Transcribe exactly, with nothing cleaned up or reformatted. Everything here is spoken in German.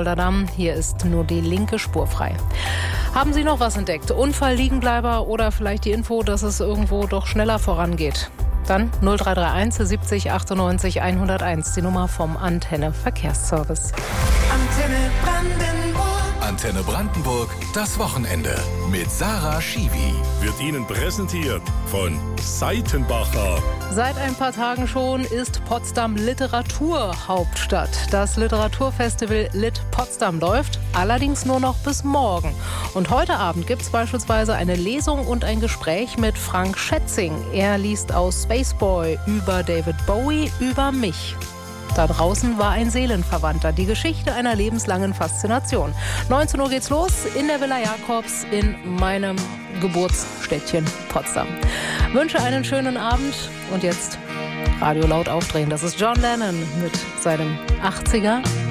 Leopolder Damm. Hier ist nur die linke Spur frei. Haben Sie noch was entdeckt? Unfall, Liegenbleiber oder vielleicht die Info, dass es irgendwo doch schneller vorangeht? Dann null drei drei eins siebzig achtundneunzig hunderteins, die Nummer vom Antenne Verkehrsservice. Antenne Brandenburg. Antenne Brandenburg, das Wochenende mit Sarah Schiwi. Wird Ihnen präsentiert von Seitenbacher. Seit ein paar Tagen schon ist Potsdam Literaturhauptstadt. Das Literaturfestival Lit Potsdam läuft, allerdings nur noch bis morgen. Und heute Abend gibt es beispielsweise eine Lesung und ein Gespräch mit Frank Schätzing. Er liest aus Spaceboy über David Bowie, über mich. Da draußen war ein Seelenverwandter, die Geschichte einer lebenslangen Faszination. neunzehn Uhr geht's los in der Villa Jakobs in meinem Geburtsstädtchen Potsdam. Wünsche einen schönen Abend und jetzt Radio laut aufdrehen. Das ist John Lennon mit seinem achtziger